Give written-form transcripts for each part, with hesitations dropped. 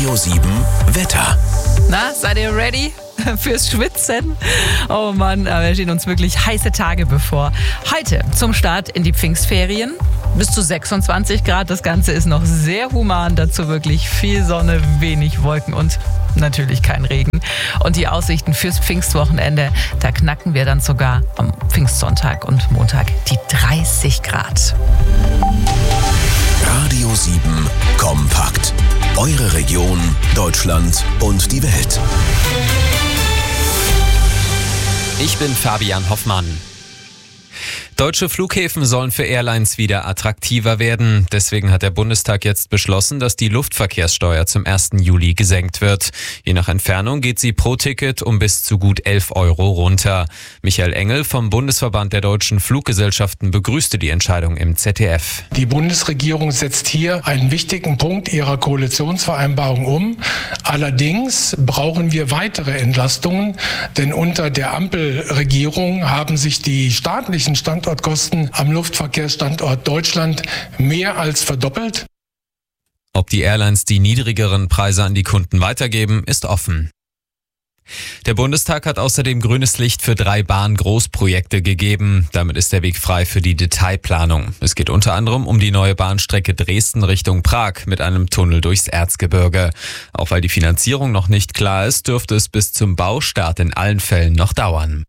Radio 7 Wetter. Na, seid ihr ready fürs Schwitzen? Oh Mann, aber es stehen uns wirklich heiße Tage bevor. Heute zum Start in die Pfingstferien. Bis zu 26 Grad. Das Ganze ist noch sehr human. Dazu wirklich viel Sonne, wenig Wolken und natürlich kein Regen. Und die Aussichten fürs Pfingstwochenende, da knacken wir dann sogar am Pfingstsonntag und Montag die 30 Grad. Radio 7 kompakt. Eure Region, Deutschland und die Welt. Ich bin Fabian Hoffmann. Deutsche Flughäfen sollen für Airlines wieder attraktiver werden. Deswegen hat der Bundestag jetzt beschlossen, dass die Luftverkehrssteuer zum 1. Juli gesenkt wird. Je nach Entfernung geht sie pro Ticket um bis zu gut 11 Euro runter. Michael Engel vom Bundesverband der deutschen Fluggesellschaften begrüßte die Entscheidung im ZDF. Die Bundesregierung setzt hier einen wichtigen Punkt ihrer Koalitionsvereinbarung um. Allerdings brauchen wir weitere Entlastungen, denn unter der Ampelregierung haben sich die staatlichen Standortkosten am Luftverkehrsstandort Deutschland mehr als verdoppelt. Ob die Airlines die niedrigeren Preise an die Kunden weitergeben, ist offen. Der Bundestag hat außerdem grünes Licht für 3 Bahn-Großprojekte gegeben. Damit ist der Weg frei für die Detailplanung. Es geht unter anderem um die neue Bahnstrecke Dresden Richtung Prag mit einem Tunnel durchs Erzgebirge. Auch weil die Finanzierung noch nicht klar ist, dürfte es bis zum Baustart in allen Fällen noch dauern.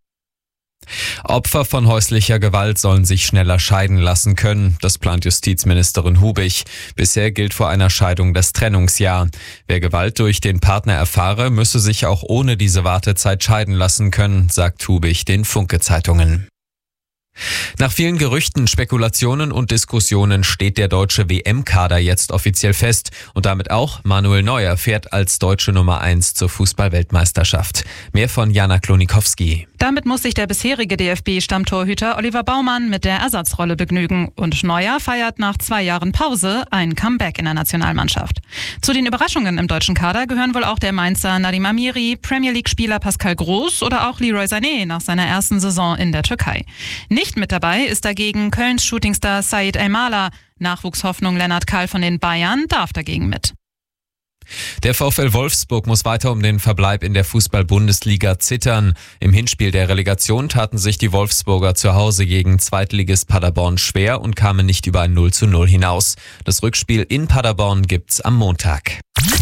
Opfer von häuslicher Gewalt sollen sich schneller scheiden lassen können. Das plant Justizministerin Hubich. Bisher gilt vor einer Scheidung das Trennungsjahr. Wer Gewalt durch den Partner erfahre, müsse sich auch ohne diese Wartezeit scheiden lassen können, sagt Hubich den Funke-Zeitungen. Nach vielen Gerüchten, Spekulationen und Diskussionen steht der deutsche WM-Kader jetzt offiziell fest und damit auch Manuel Neuer fährt als deutsche Nummer 1 zur Fußball-Weltmeisterschaft. Mehr von Jana Klonikowski. Damit muss sich der bisherige DFB-Stammtorhüter Oliver Baumann mit der Ersatzrolle begnügen und Neuer feiert nach 2 Jahren Pause ein Comeback in der Nationalmannschaft. Zu den Überraschungen im deutschen Kader gehören wohl auch der Mainzer Nadim Amiri, Premier League-Spieler Pascal Groß oder auch Leroy Sané nach seiner ersten Saison in der Türkei. Nicht mit dabei ist dagegen Kölns Shootingstar Said Elmalah. Nachwuchshoffnung Lennart Kahl von den Bayern darf dagegen mit. Der VfL Wolfsburg muss weiter um den Verbleib in der Fußball-Bundesliga zittern. Im Hinspiel der Relegation taten sich die Wolfsburger zu Hause gegen Zweitligist Paderborn schwer und kamen nicht über ein 0:0 hinaus. Das Rückspiel in Paderborn gibt's am Montag.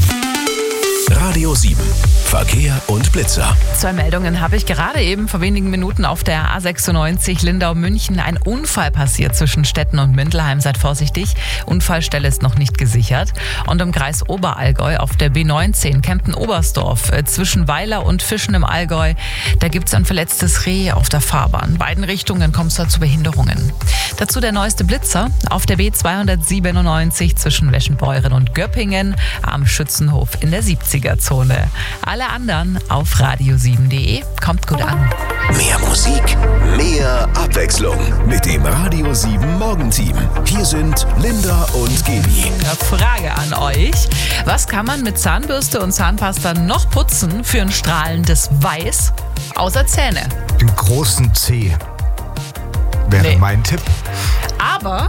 Radio 7 Verkehr und Blitzer. 2 Meldungen habe ich gerade eben vor wenigen Minuten auf der A96 Lindau-München. Ein Unfall passiert zwischen Stetten und Mindelheim. Seid vorsichtig. Unfallstelle ist noch nicht gesichert. Und im Kreis Oberallgäu auf der B19 Kempten-Oberstdorf zwischen Weiler und Fischen im Allgäu. Da gibt es ein verletztes Reh auf der Fahrbahn. Beiden Richtungen kommt es da zu Behinderungen. Dazu der neueste Blitzer auf der B297 zwischen Weschenbeuren und Göppingen am Schützenhof in der 70er-Zone. Alle anderen auf radio7.de. Kommt gut an. Mehr Musik, mehr Abwechslung mit dem Radio 7 Morgenteam. Hier sind Linda und Gaby. Frage an euch. Was kann man mit Zahnbürste und Zahnpasta noch putzen für ein strahlendes Weiß? Außer Zähne. Den großen C wäre mein Tipp. Aber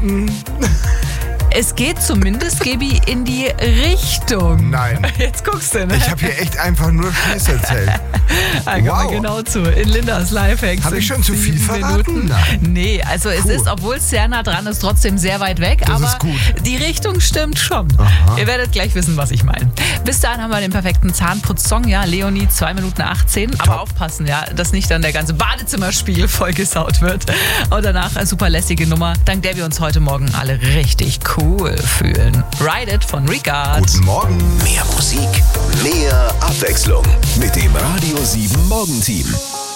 es geht zumindest, Gaby, in die Richtung. Nein. Jetzt guckst du, ne? Ich habe hier echt einfach nur Scheiß erzählt. Da kommen wir genau zu. In Lindas Lifehacks. Habe ich schon zu viel verraten? Nein. Nee, also es ist, obwohl es sehr nah dran ist, trotzdem sehr weit weg. Das aber ist gut. Die Richtung stimmt schon. Aha. Ihr werdet gleich wissen, was ich meine. Bis dahin haben wir den perfekten Zahnputz-Song, ja. Leonie, 2 Minuten 18. Aber aufpassen, ja, dass nicht dann der ganze Badezimmerspiegel vollgesaut wird. Und danach eine super lässige Nummer, dank der wir uns heute Morgen alle richtig cool fühlen. Ride It von Regard. Guten Morgen. Mehr Musik, mehr Abwechslung mit dem Radio 7 Morgenteam.